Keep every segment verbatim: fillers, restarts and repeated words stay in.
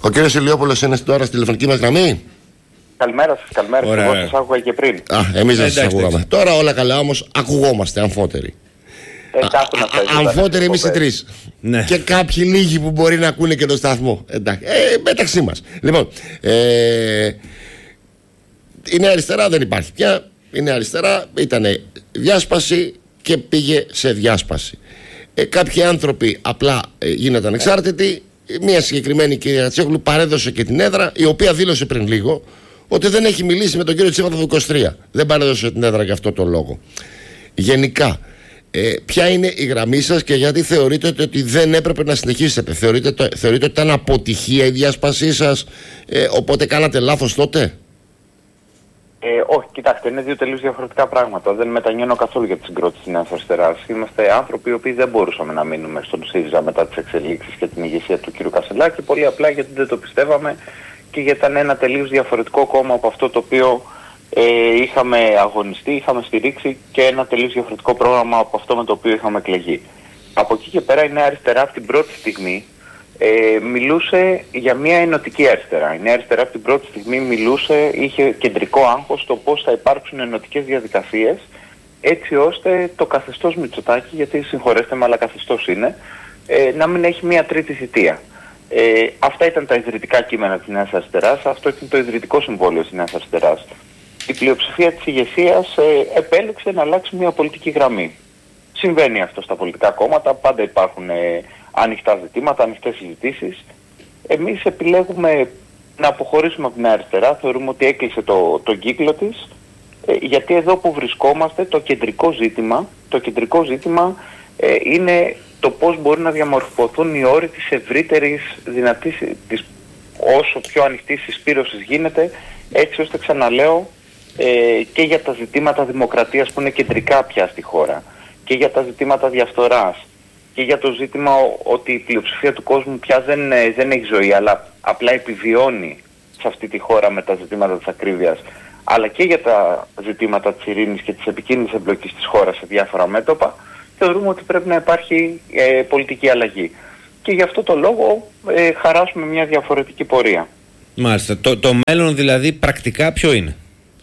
κύριος Ηλιόπουλος είναι τώρα στη τηλεφωνική μας γραμμή. Καλημέρα σας, καλημέρα σας. Εγώ σας άκουγα και πριν. Α, εμείς δεν σας ακούγαμε. Τώρα όλα καλά, όμως ακουγόμαστε αμφότεροι. Ε, αμφότεροι εμείς οι τρεις. Ναι. Και κάποιοι λίγοι που μπορεί να ακούνε και το σταθμό. Εντάξει. Ε, μεταξύ μας. Λοιπόν, ε, είναι αριστερά, δεν υπάρχει πια. Είναι αριστερά, ήταν διάσπαση και πήγε σε διάσπαση. Ε, κάποιοι άνθρωποι απλά ε, γίνονταν ανεξάρτητοι. Μια συγκεκριμένη κυρία Τσέχουλου παρέδωσε και την έδρα, η οποία δήλωσε πριν λίγο ότι δεν έχει μιλήσει με τον κύριο Τσίπρα το είκοσι τρία. Δεν παρέδωσε την έδρα για αυτό το λόγο. Γενικά, ε, ποια είναι η γραμμή σας και γιατί θεωρείτε ότι δεν έπρεπε να συνεχίσετε? Θεωρείτε, το, θεωρείτε ότι ήταν αποτυχία η διάσπασή σας, ε, οπότε κάνατε λάθος τότε? Ε, όχι, κοιτάξτε, είναι δύο τελείως διαφορετικά πράγματα. Δεν μετανιώνω καθόλου για τη συγκρότηση της Νέας Αριστεράς. Είμαστε άνθρωποι οι οποίοι δεν μπορούσαμε να μείνουμε στον ΣΥΡΙΖΑ μετά τις εξελίξεις και την ηγεσία του κ. Κασελάκη. Πολύ απλά γιατί δεν το πιστεύαμε και γιατί ήταν ένα τελείως διαφορετικό κόμμα από αυτό το οποίο ε, είχαμε αγωνιστεί, είχαμε στηρίξει και ένα τελείως διαφορετικό πρόγραμμα από αυτό με το οποίο είχαμε εκλεγεί. Από εκεί και πέρα η Νέα Αριστερά από την πρώτη στιγμή Ε, μιλούσε για μια ενωτική αριστερά. Η Νέα Αριστερά από την πρώτη στιγμή μιλούσε, είχε κεντρικό άγχος στο πώς θα υπάρξουν ενωτικές διαδικασίες έτσι ώστε το καθεστώς Μητσοτάκη, γιατί συγχωρέστε με αλλά καθεστώς είναι, ε, να μην έχει μια τρίτη θητεία. Ε, αυτά ήταν τα ιδρυτικά κείμενα της Νέας Αριστεράς, αυτό ήταν το ιδρυτικό συμβόλαιο της Νέας Αριστεράς. Η πλειοψηφία της ηγεσίας ε, επέλεξε να αλλάξει μια πολιτική γραμμή. Συμβαίνει αυτό στα πολιτικά κόμματα, πάντα υπάρχουν ε, ανοιχτά ζητήματα, ανοιχτές συζητήσεις. Εμείς επιλέγουμε να αποχωρήσουμε από την αριστερά, θεωρούμε ότι έκλεισε το, το κύκλο της, ε, γιατί εδώ που βρισκόμαστε το κεντρικό ζήτημα, το κεντρικό ζήτημα ε, είναι το πώς μπορεί να διαμορφωθούν οι όροι της ευρύτερης δυνατής, της όσο πιο ανοιχτής συσπήρωσης γίνεται, έτσι ώστε ξαναλέω ε, και για τα ζητήματα δημοκρατίας που είναι κεντρικά πια στη χώρα και για τα ζητήματα διαφθοράς και για το ζήτημα ότι η πλειοψηφία του κόσμου πια δεν, δεν έχει ζωή αλλά απλά επιβιώνει σε αυτή τη χώρα με τα ζητήματα της ακρίβειας, αλλά και για τα ζητήματα της ειρήνης και της επικίνδυνης εμπλοκής της χώρας σε διάφορα μέτωπα, θεωρούμε ότι πρέπει να υπάρχει ε, πολιτική αλλαγή. Και γι' αυτό το λόγο ε, χαράσουμε μια διαφορετική πορεία. Μάλιστα. Το, το μέλλον δηλαδή πρακτικά ποιο είναι?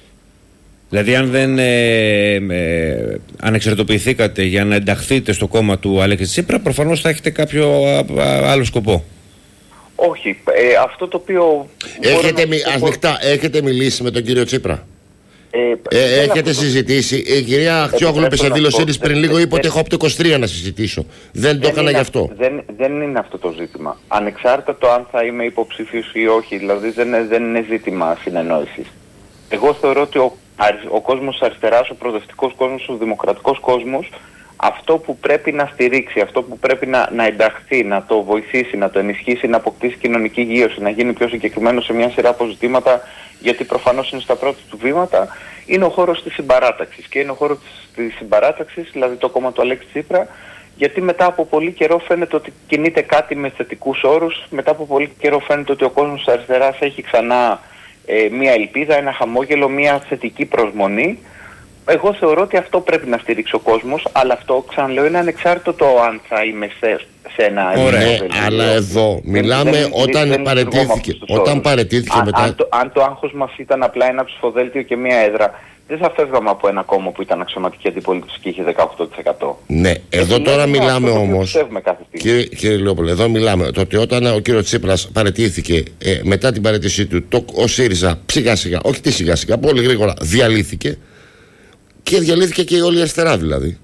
Δηλαδή αν δεν ε, ε, ανεξαρτητοποιηθήκατε για να ενταχθείτε στο κόμμα του Αλέξη Τσίπρα, προφανώς θα έχετε κάποιο α, α, άλλο σκοπό. Όχι. Ε, αυτό το οποίο... Έχετε, μι, ανοιχτά, έχετε μιλήσει με τον κύριο Τσίπρα? Ε, ε, έχετε συζητήσει? Η κυρία Αχτσιόγλου είπε σε δήλωσή της πριν λίγο, είπε ότι έχω από το είκοσι τρία να συζητήσω. Δεν το έκανα γι' αυτό. Δεν, δεν είναι αυτό το ζήτημα. Ανεξάρτητα το αν θα είμαι υποψήφιος ή όχι, δηλαδή δεν, δεν είναι ζήτημα συνεννόησης. Εγώ θεωρώ ότι ο, ο κόσμος αριστεράς, ο προοδευτικός κόσμος, ο δημοκρατικός κόσμος, αυτό που πρέπει να στηρίξει, αυτό που πρέπει να, να ενταχθεί, να το βοηθήσει, να το ενισχύσει, να αποκτήσει κοινωνική γύρωση, να γίνει πιο συγκεκριμένο σε μια σειρά από ζητήματα, γιατί προφανώς είναι στα πρώτα του βήματα, είναι ο χώρος της συμπαράταξης. Και είναι ο χώρος της συμπαράταξης, δηλαδή το κόμμα του Αλέξη Τσίπρα, γιατί μετά από πολύ καιρό φαίνεται ότι κινείται κάτι με θετικούς όρους, μετά από πολύ καιρό φαίνεται ότι ο κόσμος της αριστεράς έχει ξανά ε, μια ελπίδα, ένα χαμόγελο, μια θετική προσμονή. Εγώ θεωρώ ότι αυτό πρέπει να στηρίξει ο κόσμος, αλλά αυτό, ξαναλέω, είναι ανεξάρτητο το αν θα είμαι σε, σε ένα... Ωραία, αλλά εδώ μιλάμε δεν, όταν δεν, παρετήθηκε, δεν όταν παρετήθηκε αν, μετά... Αν το, αν το άγχος μας ήταν απλά ένα ψηφοδέλτιο και μία έδρα, δεν θα φεύγαμε από ένα κόμμα που ήταν αξιωματική αντιπολίτευση και είχε δεκαοκτώ τοις εκατό. Ναι, εδώ και τώρα μιλάμε όμως, κύριε, κύριε Λεόπολε, εδώ μιλάμε το ότι όταν ο κύριος Τσίπρας παρετήθηκε, ε, μετά την παρέτησή του, το, ο ΣΥΡΙΖΑ σιγά σιγά, όχι τι σιγά σιγά, πολύ γρήγορα διαλύθηκε. Και διαλύθηκε και η όλη αριστερά δηλαδή.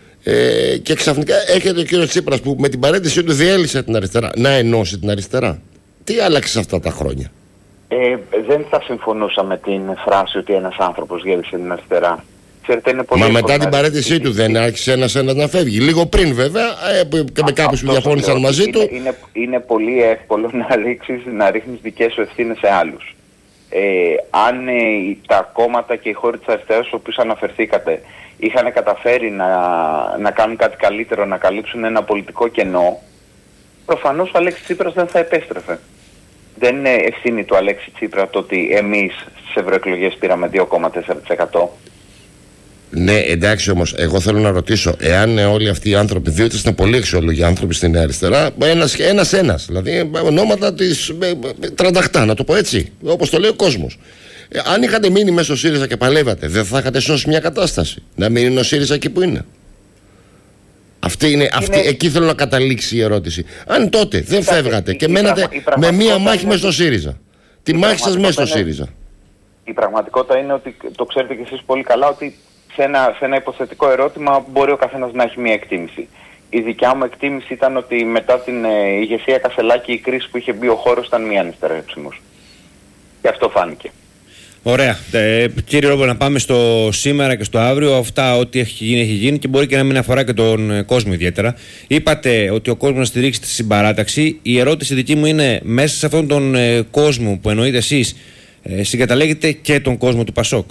Ε, και ξαφνικά έρχεται ο κύριος Τσίπρας που με την παρέντησή του διέλυσε την αριστερά. Να ενώσει την αριστερά. Τι άλλαξε αυτά τα χρόνια? Ε, δεν θα συμφωνούσα με την φράση ότι ένας άνθρωπος διέλυσε την αριστερά. Ξέρετε, είναι πολύ. Μα μετά την παρέντησή του δεν άρχισε ένας ένας να φεύγει? Λίγο πριν βέβαια, ε, και με κάποιους που διαφώνησαν μαζί είναι, του. Είναι, είναι πολύ εύκολο να ρίξεις, να ρίχνεις δικές σου ευθύνες σε άλλους. Ε, αν ε, τα κόμματα και οι χώροι της αριστεράς στους οποίους αναφερθήκατε είχαν καταφέρει να, να κάνουν κάτι καλύτερο, να καλύψουν ένα πολιτικό κενό, προφανώς ο Αλέξης Τσίπρας δεν θα επέστρεφε. Δεν είναι ευθύνη του Αλέξη Τσίπρα το ότι εμείς στις ευρωεκλογές πήραμε δύο κόμμα τέσσερα τοις εκατό. Ναι, εντάξει, όμως, εγώ θέλω να ρωτήσω, εάν όλοι αυτοί οι άνθρωποι, διότι είναι πολύ αξιόλογοι άνθρωποι στην αριστερά, ένας, ένας, ένας, δηλαδή ονόματα της τρανταχτά, να το πω έτσι, όπως το λέει ο κόσμος. Ε, αν είχατε μείνει μέσα στο ΣΥΡΙΖΑ και παλεύατε, δεν θα είχατε σώσει μια κατάσταση? Να μην είναι ο ΣΥΡΙΖΑ εκεί που είναι. Αυτή είναι, αυτή, είναι... Εκεί θέλω να καταλήξει η ερώτηση. Αν τότε δεν φεύγατε και μένατε με μία μάχη μέσα στο ΣΥΡΙΖΑ. Τη μάχη σας μέσα στο ΣΥΡΙΖΑ. Η πραγματικότητα είναι ότι, το ξέρετε κι εσείς πολύ καλά, ότι σε ένα, σε ένα υποθετικό ερώτημα μπορεί ο καθένας να έχει μία εκτίμηση. Η δικιά μου εκτίμηση ήταν ότι μετά την ε, ηγεσία Κασελάκη η κρίση που είχε μπει ο χώρος ήταν μη ανυστερέψιμος. Και αυτό φάνηκε. Ωραία. Ε, κύριε Ρόμπο, να πάμε στο σήμερα και στο αύριο. Αυτά, ό,τι έχει γίνει, έχει γίνει και μπορεί και να μην αφορά και τον ε, κόσμο ιδιαίτερα. Είπατε ότι ο κόσμος να στηρίξει τη συμπαράταξη. Η ερώτηση δική μου είναι, μέσα σε αυτόν τον ε, κόσμο που εννοείτε εσείς, ε, συγκαταλέγετε και τον κόσμο του Πασόκ?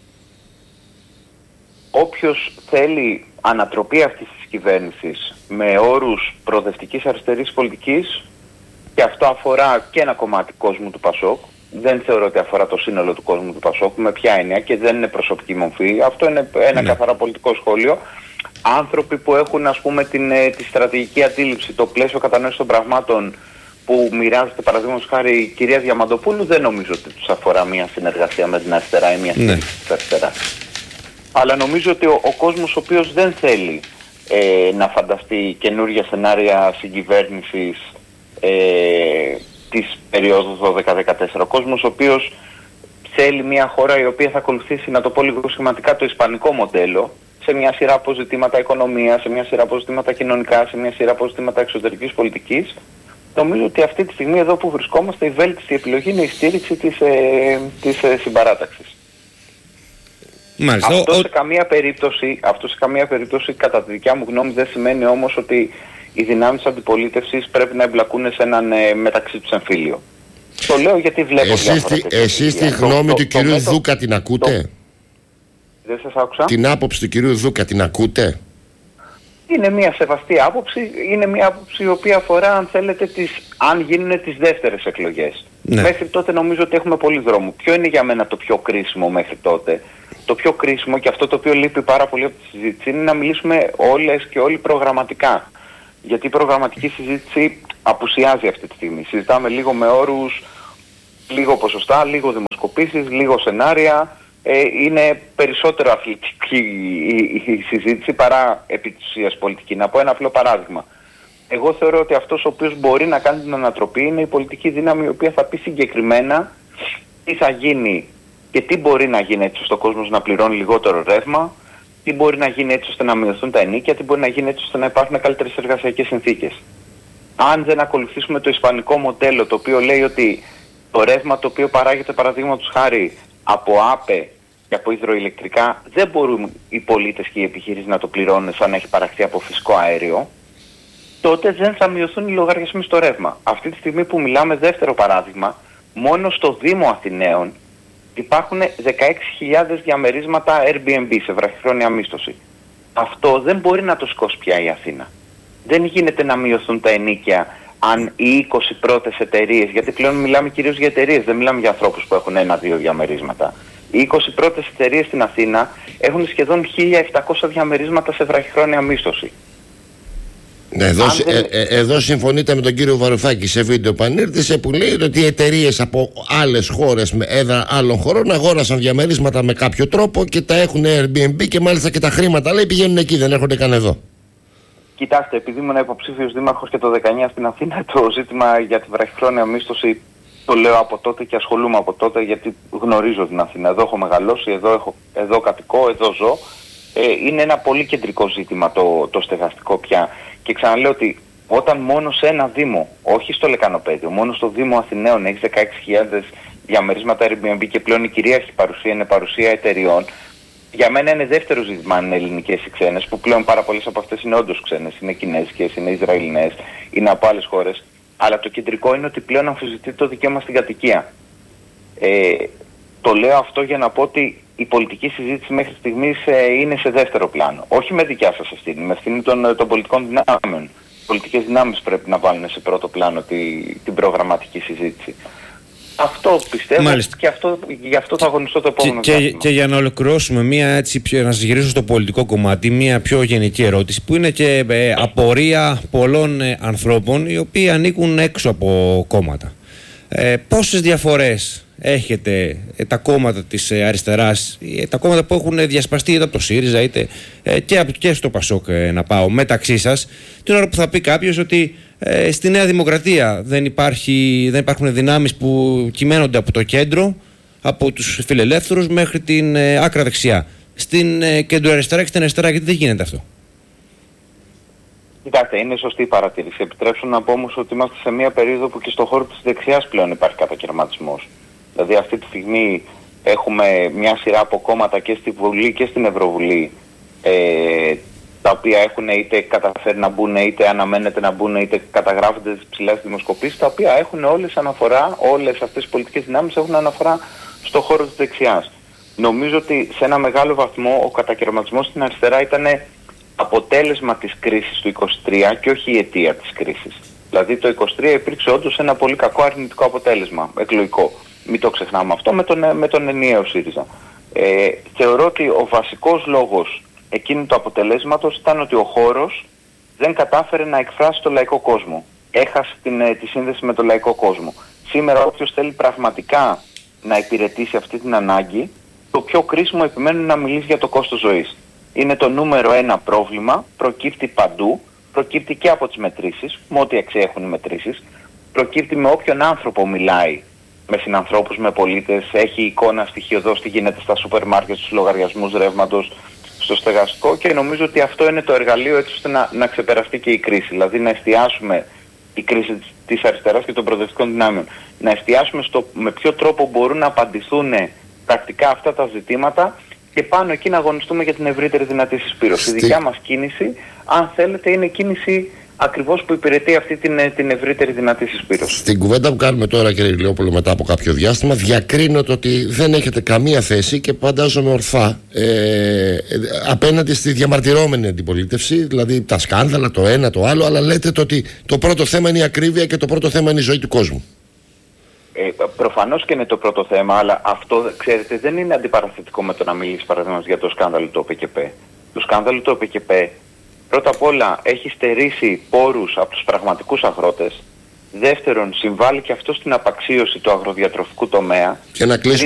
Όποιος θέλει ανατροπή αυτής της κυβέρνησης με όρους προοδευτικής αριστερής πολιτικής, και αυτό αφορά και ένα κομμάτι κόσμου του Πασόκ, δεν θεωρώ ότι αφορά το σύνολο του κόσμου του Πασόκ, με ποια έννοια, και δεν είναι προσωπική μορφή, αυτό είναι ένα ναι. καθαρά πολιτικό σχόλιο. Άνθρωποι που έχουν, ας πούμε, την, τη στρατηγική αντίληψη, το πλαίσιο κατανόηση των πραγμάτων που μοιράζεται, παραδείγματος χάρη, η κυρία Διαμαντοπούλου, δεν νομίζω ότι τους αφορά μια συνεργασία με την αριστερά ή μια στήριξη ναι. της αριστεράς. Αλλά νομίζω ότι ο, ο κόσμος ο οποίος δεν θέλει ε, να φανταστεί καινούργια σενάρια συγκυβέρνησης ε, της περίοδου δώδεκα δεκατέσσερα, ο κόσμος ο οποίος θέλει μια χώρα η οποία θα ακολουθήσει, να το πω λίγο σχηματικά, το ισπανικό μοντέλο, σε μια σειρά από ζητήματα οικονομία, σε μια σειρά από ζητήματα κοινωνικά, σε μια σειρά από ζητήματα εξωτερικής πολιτικής, νομίζω ότι αυτή τη στιγμή εδώ που βρισκόμαστε η βέλτιστη επιλογή είναι η στήριξη της, ε, της ε, συμπαράταξης. Μάλιστα. Αυτό, ο... σε καμία περίπτωση, αυτό σε καμία περίπτωση, κατά τη δικιά μου γνώμη, δεν σημαίνει όμως ότι οι δυνάμεις αντιπολίτευσης πρέπει να εμπλακούν σε έναν ε, μεταξύ τους εμφύλιο. Το λέω γιατί βλέπω διάφορα τέτοια. Εσείς τη γνώμη το, του το, κυρίου το, Δούκα την ακούτε? Το... Δεν σας άκουσα. Την άποψη του κυρίου Δούκα την ακούτε? Είναι μια σεβαστή άποψη, είναι μια άποψη η οποία αφορά, αν θέλετε, τις, αν γίνουν τις δεύτερες εκλογές. Ναι. Μέχρι τότε νομίζω ότι έχουμε πολύ δρόμο. Ποιο είναι για μένα το πιο κρίσιμο μέχρι τότε? Το πιο κρίσιμο, και αυτό το οποίο λείπει πάρα πολύ από τη συζήτηση, είναι να μιλήσουμε όλες και όλοι προγραμματικά. Γιατί η προγραμματική συζήτηση απουσιάζει αυτή τη στιγμή. Συζητάμε λίγο με όρους, λίγο ποσοστά, λίγο δημοσκοπήσεις, λίγο σενάρια. Ε, είναι περισσότερο αθλητική η, η, η συζήτηση παρά επί της ουσίας πολιτική. Να πω ένα απλό παράδειγμα. Εγώ θεωρώ ότι αυτός ο οποίος μπορεί να κάνει την ανατροπή είναι η πολιτική δύναμη η οποία θα πει συγκεκριμένα τι θα γίνει και τι μπορεί να γίνει έτσι ώστε ο κόσμος να πληρώνει λιγότερο ρεύμα, τι μπορεί να γίνει έτσι ώστε να μειωθούν τα ενοίκια, τι μπορεί να γίνει έτσι ώστε να υπάρχουν καλύτερες εργασιακές συνθήκες. Αν δεν ακολουθήσουμε το ισπανικό μοντέλο, το οποίο λέει ότι το ρεύμα το οποίο παράγεται, παραδείγματος χάρη, από ΑΠΕ και από υδροηλεκτρικά, δεν μπορούν οι πολίτες και οι επιχειρήσεις να το πληρώνουν σαν να έχει παραχθεί από φυσικό αέριο, τότε δεν θα μειωθούν οι λογαριασμοί στο ρεύμα. Αυτή τη στιγμή που μιλάμε, δεύτερο παράδειγμα, μόνο στο Δήμο Αθηναίων υπάρχουν δεκαέξι χιλιάδες διαμερίσματα Airbnb σε βραχυχρόνια μίσθωση. Αυτό δεν μπορεί να το σηκώσει πια η Αθήνα. Δεν γίνεται να μειωθούν τα ενοίκια αν οι είκοσι πρώτες εταιρείες, γιατί πλέον μιλάμε κυρίως για εταιρείες, δεν μιλάμε για ανθρώπους που έχουν ένα-δύο διαμερίσματα. Οι είκοσι πρώτες εταιρείες στην Αθήνα έχουν σχεδόν χίλια επτακόσια διαμερίσματα σε βραχυχρόνια μίσθωση. Εδώ, δεν... ε, ε, εδώ συμφωνείτε με τον κύριο Βαρουφάκη σε βίντεο που ανήρθησε, που λέει ότι οι εταιρείες από άλλες χώρες με έδρα άλλων χωρών αγόρασαν διαμερίσματα με κάποιο τρόπο και τα έχουν Airbnb και μάλιστα και τα χρήματα, λέει, πηγαίνουν εκεί, δεν έρχονται καν εδώ. Κοιτάξτε, επειδή ήμουν υποψήφιος δήμαρχος και το δεκαεννιά στην Αθήνα, το ζήτημα για τη βραχυχρόνια μίσθωση το λέω από τότε και ασχολούμαι από τότε, γιατί γνωρίζω την Αθήνα. Εδώ έχω μεγαλώσει, εδώ, έχω, εδώ κατοικώ, εδώ ζω. Ε, είναι ένα πολύ κεντρικό ζήτημα το, το στεγαστικό πια. Και ξαναλέω ότι όταν μόνο σε ένα Δήμο, όχι στο Λεκανοπέδιο, μόνο στο Δήμο Αθηναίων έχεις δεκαέξι χιλιάδες διαμερίσματα Airbnb και πλέον η κυρίαρχη παρουσία είναι παρουσία εταιριών, για μένα είναι δεύτερο ζήτημα αν είναι ελληνικές ή ξένες, που πλέον πάρα πολλές από αυτές είναι όντως ξένες, είναι κινέζικες, είναι Ισραηλινές, είναι από άλλες χώρες. Αλλά το κεντρικό είναι ότι πλέον αμφισβητείται το δικαίωμα στην κατοικία. Ε, το λέω αυτό για να πω ότι η πολιτική συζήτηση μέχρι στιγμής ε, είναι σε δεύτερο πλάνο. Όχι με δικιά σας ευθύνη, με ευθύνη των, των πολιτικών δυνάμεων. Οι πολιτικές δυνάμεις πρέπει να βάλουν σε πρώτο πλάνο τη, την προγραμματική συζήτηση. Αυτό πιστεύω. Μάλιστα. Και αυτό, γι' αυτό θα αγωνιστώ το επόμενο και, και, και για να ολοκληρώσουμε μία έτσι, πιο, να σας γυρίσω στο πολιτικό κομμάτι, μία πιο γενική ερώτηση που είναι και ε, απορία πολλών ε, ανθρώπων οι οποίοι ανήκουν έξω από κόμματα. Ε, πόσες διαφορές έχετε ε, τα κόμματα της ε, αριστεράς, ε, τα κόμματα που έχουν διασπαστεί είτε από το ΣΥΡΙΖΑ είτε ε, και, από, και στο ΠΑΣΟΚ ε, να πάω μεταξύ σας, την ώρα που θα πει κάποιος ότι ε, στη Νέα Δημοκρατία δεν, υπάρχει, δεν υπάρχουν δυνάμεις που κυμαίνονται από το κέντρο, από τους φιλελεύθερους μέχρι την ε, άκρα δεξιά. Στην ε, κεντροαριστερά και στην αριστερά, γιατί δεν γίνεται αυτό? Κοιτάξτε, είναι σωστή η παρατήρηση. Επιτρέψτε να πω όμως ότι είμαστε σε μια περίοδο που και στον χώρο της δεξιάς πλέον υπάρχει κατακαιρματισμός. Δηλαδή αυτή τη στιγμή έχουμε μια σειρά από κόμματα και στη Βουλή και στην Ευρωβουλή, ε, τα οποία έχουν είτε καταφέρει να μπουν, είτε αναμένεται να μπουν, είτε καταγράφονται στις ψηλές δημοσκοπήσεις, τα οποία έχουν όλες αναφορά, όλες αυτές οι πολιτικές δυνάμεις έχουν αναφορά στο χώρο της δεξιάς. Νομίζω ότι σε ένα μεγάλο βαθμό ο κατακαιρματισμός στην αριστερά ήταν αποτέλεσμα της κρίσης του είκοσι τρία και όχι η αιτία της κρίσης. Δηλαδή το είκοσι τρία υπήρξε όντως ένα πολύ κακό αρνητικό αποτέλεσμα, εκλογικό. Μην το ξεχνάμε αυτό με τον, με τον ενιαίο ΣΥΡΙΖΑ. Ε, θεωρώ ότι ο βασικός λόγος εκείνου του αποτελέσματος ήταν ότι ο χώρος δεν κατάφερε να εκφράσει το λαϊκό κόσμο. Έχασε την, τη σύνδεση με το λαϊκό κόσμο. Σήμερα όποιος θέλει πραγματικά να υπηρετήσει αυτή την ανάγκη, το πιο κρίσιμο επιμένουν να μιλήσει για το κόστος ζωής. Είναι το νούμερο ένα πρόβλημα, προκύπτει παντού, προκύπτει και από τις μετρήσεις, με ό,τι αξία έχουν οι μετρήσεις, προκύπτει με όποιον άνθρωπο μιλάει, με συνανθρώπους, με πολίτες, έχει εικόνα στοιχειοδός τι γίνεται στα σούπερ μάρκετ, στους λογαριασμούς ρεύματος, στο στεγαστικό, και νομίζω ότι αυτό είναι το εργαλείο έτσι ώστε να, να ξεπεραστεί και η κρίση. Δηλαδή να εστιάσουμε η κρίση της αριστεράς και των προοδευτικών δυνάμεων, να εστιάσουμε στο με ποιο τρόπο μπορούν να απαντηθούν πρακτικά αυτά τα ζητήματα και πάνω εκεί να αγωνιστούμε για την ευρύτερη δυνατή συσπήρωση. Στη... Η δικιά μας κίνηση, αν θέλετε, είναι κίνηση ακριβώς που υπηρετεί αυτή την, την ευρύτερη δυνατή συσπήρωση. Στην κουβέντα που κάνουμε τώρα, κύριε Ηλιόπουλο, μετά από κάποιο διάστημα, διακρίνω ότι δεν έχετε καμία θέση και φαντάζομαι ορθά ε, απέναντι στη διαμαρτυρόμενη αντιπολίτευση, δηλαδή τα σκάνδαλα, το ένα, το άλλο, αλλά λέτε το ότι το πρώτο θέμα είναι η ακρίβεια και το πρώτο θέμα είναι η ζωή του κόσμου. Ε, προφανώς και είναι το πρώτο θέμα, αλλά αυτό, ξέρετε, δεν είναι αντιπαραθετικό με το να μιλήσει παραδείγματος για το σκάνδαλο του ΟΠΕΚΕΠ. Το σκάνδαλο του ΟΠΕΚΕΠ πρώτα απ' όλα έχει στερήσει πόρους από τους πραγματικούς αγρότες. Δεύτερον, συμβάλλει και αυτό στην απαξίωση του αγροδιατροφικού τομέα. Και να κλείσω